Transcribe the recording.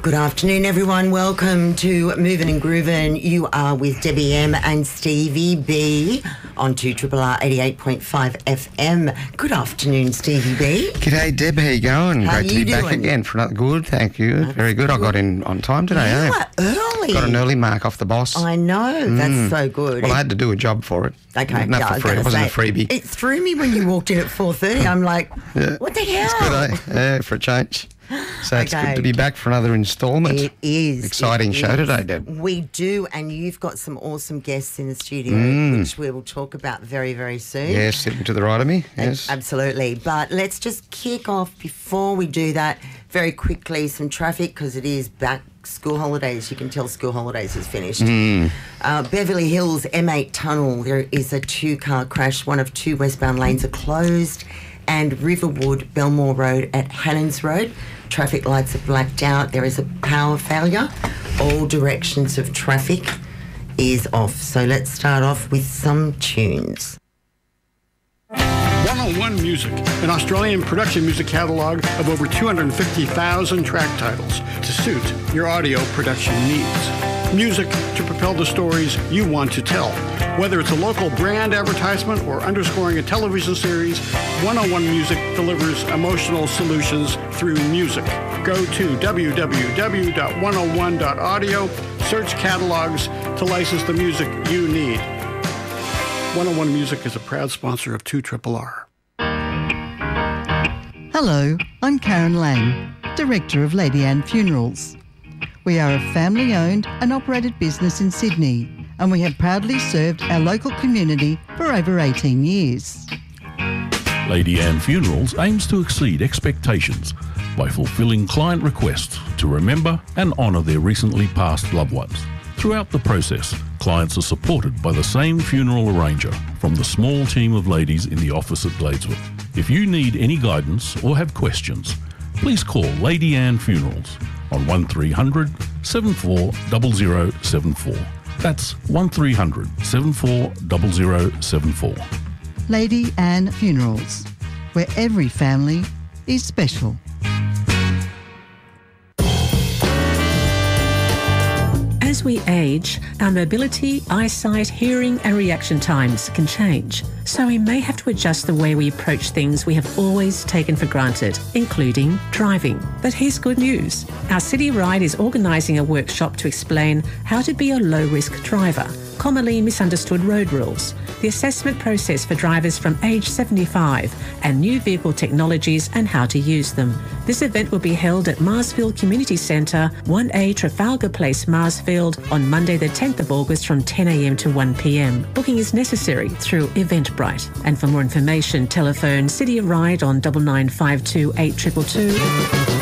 Good afternoon, everyone. Welcome to Movin' and Groovin'. You are with Debbie M and Stevie B on 2RRR 88.5 FM. Good afternoon, Stevie B. G'day, Deb. How you going? How Great to you be back doing? again for another. Good, thank you. That's Very good. I got in on time today. You eh? are early. Got an early mark off the boss. I know. That's so good. Well, I had to do a job for it. Okay, Not yeah, for free. It wasn't a freebie. It threw me when you walked in at 4:30. I'm like, what the hell? It's good, eh? Yeah, for a change. So it's good to be back for another instalment. It is. Exciting show today, Deb. We do, and you've got some awesome guests in the studio, which we will talk about very, very soon. Yes, sitting to the right of me. Yes. Absolutely. But let's just kick off before we do that very quickly, some traffic, because it is back school holidays. You can tell school holidays is finished. Beverly Hills M8 tunnel, there is a two-car crash. One of two westbound lanes are closed. And Riverwood, Belmore Road at Hannons Road, traffic lights are blacked out. There is a power failure. All directions of traffic is off. So let's start off with some tunes. 101 Music, an Australian production music catalogue of over 250,000 track titles to suit your audio production needs. Music to propel the stories you want to tell. Whether it's a local brand advertisement or underscoring a television series, 101 Music delivers emotional solutions through music. Go to www.101.audio, search catalogs to license the music you need. 101 Music is a proud sponsor of 2RRR. Hello, I'm Karen Lang, Director of Lady Anne Funerals. We are a family-owned and operated business in Sydney, and we have proudly served our local community for over 18 years. Lady Anne Funerals aims to exceed expectations by fulfilling client requests to remember and honour their recently passed loved ones. Throughout the process, clients are supported by the same funeral arranger from the small team of ladies in the office at Gladeswood. If you need any guidance or have questions, please call Lady Anne Funerals on 1300 74 0074. That's 1300 74 0074. Lady Anne Funerals, where every family is special. As we age, our mobility, eyesight, hearing and reaction times can change. So we may have to adjust the way we approach things we have always taken for granted, including driving. But here's good news. Our City Ride is organising a workshop to explain how to be a low-risk driver, commonly misunderstood road rules, the assessment process for drivers from age 75, and new vehicle technologies and how to use them. This event will be held at Marsfield Community Centre, 1A Trafalgar Place, Marsfield, on Monday the 10th of August from 10 a.m. to 1 p.m. Booking is necessary through Eventbrite. And for more information, telephone City Ride on 9952 8222.